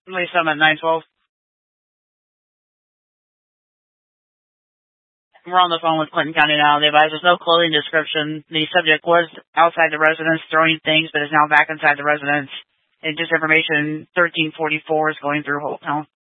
Lisa, I'm at 912. We're on the phone with Clinton County now. They advise there's no clothing description. The subject was outside the residence throwing things, but is now back inside the residence. And just information 1344 is going through Hope now.